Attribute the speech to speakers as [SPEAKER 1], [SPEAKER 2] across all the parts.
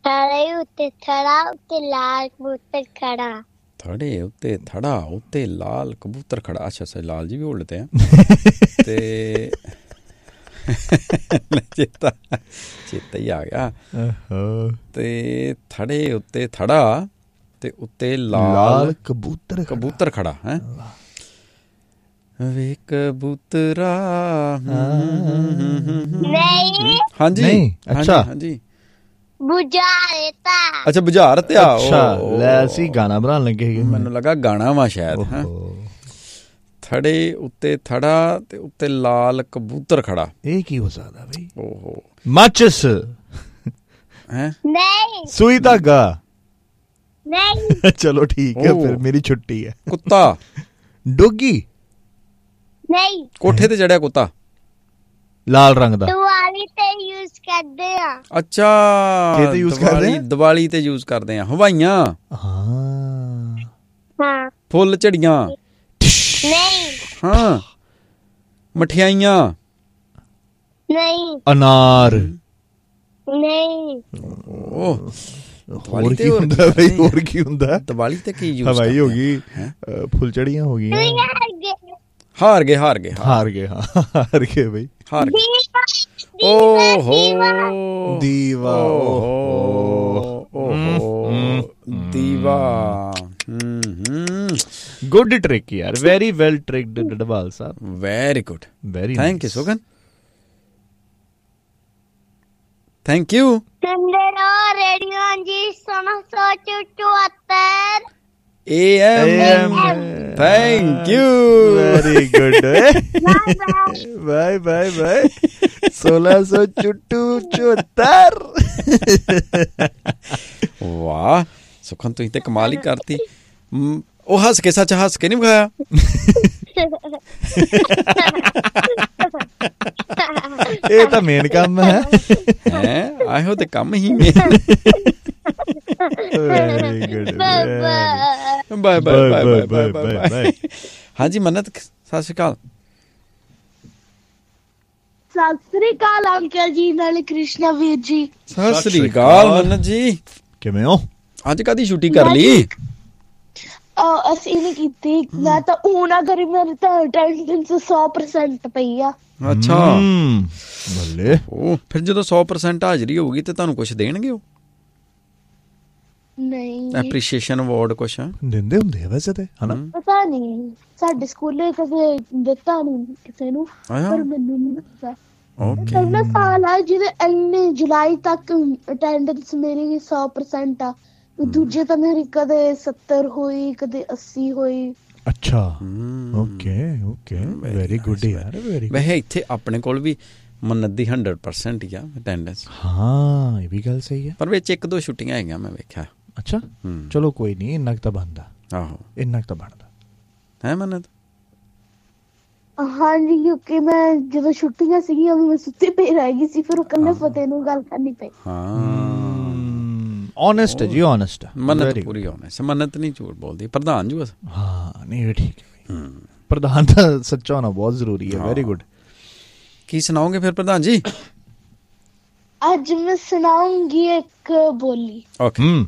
[SPEAKER 1] ਥੜੇ ਉੱਤੇ ਥੜਾ ਉੱਤੇ ਲਾਲ ਕਬੂਤਰ ਖੜਾ।
[SPEAKER 2] ਥੜੇ ਉੱਤੇ ਥੜਾ ਉੱਤੇ ਲਾਲ ਕਬੂਤਰ ਖੜਾ। ਅੱਛਾ ਅੱਛਾ, ਲਾਲ ਜੀ ਵੀ ਬੋਲਦੇ ਆ। ਤੇ ਚੇਤਾ ਹੀ ਆ ਗਿਆ। ਤੇ ਥੜੇ ਉੱਤੇ ਥੜਾ ਤੇ ਉੱਤੇ ਲਾਲ ਕਬੂਤਰ ਖੜਾ ਹੈ। ਵੇ ਕਬੂਤਰਾ। ਹਾਂਜੀ
[SPEAKER 3] ਅੱਛਾ
[SPEAKER 2] ਹਾਂਜੀ
[SPEAKER 1] ਬੁਝਾਰਤਾ।
[SPEAKER 2] ਅੱਛਾ ਬੁਝਾਰਤ ਆ।
[SPEAKER 3] ਲੈ ਅਸੀਂ ਗਾਣਾ ਬਣਾਉਣ ਲੱਗੇ ਸੀ।
[SPEAKER 2] ਮੈਨੂੰ ਲੱਗਾ ਗਾਣਾ ਵਾ ਸ਼ਾਇਦ। ਥੜੇ ਉੱਤੇ ਥੜਾ ਤੇ ਉੱਤੇ ਲਾਲ ਕਬੂਤਰ ਖੜਾ।
[SPEAKER 3] ਇਹ ਕੀ ਹੋ ਸਕਦਾ ਬਈ?
[SPEAKER 2] ਓਹੋ
[SPEAKER 3] ਮਾਚਿਸ
[SPEAKER 2] ਹੈ?
[SPEAKER 1] ਨਹੀਂ
[SPEAKER 3] ਸੂਈ ਧਾਗਾ।
[SPEAKER 1] ਨਹੀਂ
[SPEAKER 3] ਚਲੋ ਠੀਕ ਹੈ ਫਿਰ ਮੇਰੀ ਛੁੱਟੀ ਹੈ।
[SPEAKER 2] ਕੁੱਤਾ।
[SPEAKER 3] ਡੋਗੀ।
[SPEAKER 1] ਨਹੀਂ
[SPEAKER 2] ਕੋਠੇ ਤੇ ਚੜਿਆ ਕੁੱਤਾ
[SPEAKER 3] ਲਾਲ ਰੰਗ ਦਾ।
[SPEAKER 1] ਦੀਵਾਲੀ ਤੇ ਯੂਜ਼ ਕਰਦੇ ਆ।
[SPEAKER 2] ਅੱਛਾ
[SPEAKER 3] ਕਿਤੇ ਯੂਜ਼ ਕਰਦੇ ਆ?
[SPEAKER 2] ਦੀਵਾਲੀ ਤੇ ਯੂਜ਼ ਕਰਦੇ ਆ। ਹਵਾਈਆਂ।
[SPEAKER 1] ਹਾਂ
[SPEAKER 2] ਫੁੱਲ ਝੜੀਆਂ।
[SPEAKER 1] ਨਹੀਂ
[SPEAKER 2] ਹਾਂ ਮਠਿਆਈਆਂ।
[SPEAKER 1] ਨਹੀਂ
[SPEAKER 3] ਅਨਾਰ।
[SPEAKER 1] ਨਹੀਂ
[SPEAKER 2] ਓਹ
[SPEAKER 3] ਹੋਰ ਕੀ ਹੁੰਦਾ ਬਈ? ਹੋਰ ਕੀ ਹੁੰਦਾ?
[SPEAKER 2] ਦੀਵਾਲੀ ਤੇ ਕੀ ਯੂਜ਼?
[SPEAKER 3] ਹਵਾਈ ਹੋ ਗਈ, ਫੁੱਲਝੜੀਆਂ ਹੋ ਗਈਆਂ।
[SPEAKER 2] ਹਾਰ ਗਏ ਹਾਂ ਹਾਰ ਗਏ ਬਈ। ਹਾਰ ਗਏ। ਓਹੋ ਦੀਵਾ। ਦੀਵਾ।
[SPEAKER 3] ਗੁੱਡ ਟ੍ਰਿਕ ਯਾਰ, very well ਟ੍ਰਿਕਡ Dadwal Sahib.
[SPEAKER 2] Very good,
[SPEAKER 3] very
[SPEAKER 2] thank you ਸੁਗਨ, thank you.
[SPEAKER 1] Radio ਜੀ 1674
[SPEAKER 3] AM।
[SPEAKER 2] Thank you,
[SPEAKER 3] very good. Bye bye bye. 1674।
[SPEAKER 2] ਵਾਹ ਸੁਖਨ, ਤੁਸੀਂ ਤੇ ਕਮਾਲ ਹੀ ਕਰਤੀ। ਉਹ ਹੱਸ ਕੇ, ਸੱਚ ਹੱਸ ਕੇ ਨਹੀਂ ਵਿਖਾਇਆ।
[SPEAKER 3] ਇਹ ਤਾਂ ਮੇਨ ਕੰਮ ਹੈ।
[SPEAKER 2] ਆਹੋ ਤੇ ਕੰਮ ਹੀ main.
[SPEAKER 3] Very good.
[SPEAKER 2] Bye bye bye bye bye. ਹਾਂਜੀ ਮੰਨਤ, ਸਤਿ ਸ਼੍ਰੀ ਅਕਾਲ।
[SPEAKER 1] ਸਤਿ ਸ੍ਰੀ ਅਕਾਲ ਅੰਕਲ ਜੀ, ਨਾਲੇ ਕ੍ਰਿਸ਼ਨਾ ਵੀਰ ਜੀ।
[SPEAKER 2] ਸਤਿ ਸ਼੍ਰੀ ਅਕਾਲ ਮੰਨਤ ਜੀ,
[SPEAKER 3] ਕਿਵੇਂ ਹੋ?
[SPEAKER 2] ਅੱਜ ਕਾਹਦੀ ਛੁੱਟੀ ਕਰ ਲਈ?
[SPEAKER 1] ਅਸੀਂ ਨਹੀਂ ਕੀਤੀ, ਮੈਂ ਤਾਂ ਉਹ ਨਾ ਕਰੀ, ਮੇਰੀ ਤਾਂ ਅਟੈਂਡੈਂਸ 100% ਪਈ ਆ।
[SPEAKER 2] ਅੱਛਾ
[SPEAKER 3] ਬੱਲੇ।
[SPEAKER 2] ਉਹ ਫਿਰ ਜਦੋਂ 100% ਹਾਜ਼ਰੀ ਹੋਊਗੀ ਤੇ ਤੁਹਾਨੂੰ ਕੁਛ ਦੇਣਗੇ? ਉਹ
[SPEAKER 1] ਨਹੀਂ,
[SPEAKER 2] ਐਪਰੀਸ਼ੀਏਸ਼ਨ ਅਵਾਰਡ ਕੁਛ
[SPEAKER 3] ਦਿੰਦੇ ਹੁੰਦੇ ਆ ਵੈਸੇ ਤੇ, ਹਨਾ?
[SPEAKER 1] ਪਤਾ ਨਹੀਂ, ਸਾਡੇ ਸਕੂਲੇ ਕਦੇ ਦਿੱਤਾ ਨਹੀਂ ਕਿਸੇ ਨੂੰ, ਪਰ ਮੈਨੂੰ ਨਹੀਂ ਦਿੱਤਾ। ਪਹਿਲਾ ਸਾਲ ਆ ਜਿਹਦੇ ਇੰਨੇ ਜੁਲਾਈ ਤੱਕ ਅਟੈਂਡੈਂਸ ਮੇਰੀ 100% ਆ। ਦੂਜੇ ਤਾਂ ਮੇਰੀ ਕਦੇ 70 ਹੋਈ, ਕਦੇ 80 ਹੋਈ।
[SPEAKER 3] ਅੱਛਾ, ਓਕੇ ਓਕੇ, ਵੈਰੀ ਗੁੱਡ ਯਾਰ, ਵੈਰੀ।
[SPEAKER 2] ਵੈਸੇ ਇੱਥੇ ਆਪਣੇ ਕੋਲ ਵੀ ਮੰਨਤ ਦੀ 100% ਹੀ ਆ ਅਟੈਂਡੈਂਸ।
[SPEAKER 3] ਹਾਂ ਇਹ ਵੀ ਗੱਲ ਸਹੀ ਹੈ, ਪਰ
[SPEAKER 2] ਵਿੱਚ 1-2 ਛੁੱਟੀਆਂ ਹੈਗੀਆਂ ਮੈਂ ਵੇਖਿਆ।
[SPEAKER 3] ਅੱਛਾ ਚਲੋ ਕੋਈ ਨਹੀਂ, ਇੰਨਾ ਕੁ ਤਾਂ ਬਣਦਾ।
[SPEAKER 2] ਆਹੋ
[SPEAKER 3] ਇੰਨਾ ਕੁ ਤਾਂ ਬਣਦਾ
[SPEAKER 2] ਹੈ ਮੰਨਤ।
[SPEAKER 1] ਹਾਂਜੀ, ਕਿਉਂਕਿ ਮੈਂ ਜਦੋਂ ਛੁੱਟੀਆਂ ਸੀਗੀਆਂ ਮੈਂ ਸੁੱਤੀ ਪਈ ਰਹਿ ਗਈ ਸੀ, ਫਿਰ ਉਹ ਕੱਲੇ ਫਤਿਹ ਨੂੰ ਗੱਲ ਕਰਨੀ ਪਈ।
[SPEAKER 3] ਓਨੈਸਟ ਹੈ ਜੀ, ਓਨੈਸਟ ਹੈ
[SPEAKER 2] ਮੰਨਤ, ਪੂਰੀ ਓਨੈਸਟ। ਮੰਨਤ ਨਹੀਂ ਝੂਠ ਬੋਲਦੀ। ਪ੍ਰਧਾਨ ਜੀ
[SPEAKER 3] ਹਾਂ ਨਹੀਂ ਠੀਕ ਹੈ, ਪ੍ਰਧਾਨ ਤਾਂ ਸੱਚਾ ਹੋਣਾ ਬਹੁਤ ਜ਼ਰੂਰੀ ਹੈ। Very good.
[SPEAKER 2] ਕੀ ਸੁਣਾਓਗੇ ਫਿਰ ਪ੍ਰਧਾਨ ਜੀ?
[SPEAKER 1] ਅੱਜ ਮੈਂ ਸੁਣਾਉਂਗੀ ਇੱਕ ਬੋਲੀ।
[SPEAKER 2] ਓਕੇ।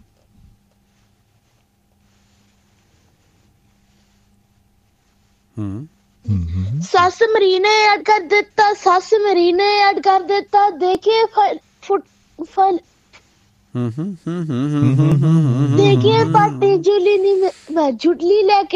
[SPEAKER 1] ਸੱਸ ਮਰੀ ਨੇ ਐਡ ਕਰ ਦਿੱਤਾ, ਸੱਸ ਮਰੀ ਨੇ ਐਡ ਕਰ ਦਿੱਤਾ, ਦੇਖੀਏ ਫਲ ਦੇਖੀਏ ਪਾਟੀ ਜੁਲੀ ਨੀ, ਮੈਂ ਝੁਟਲੀ ਲੈ ਕੇ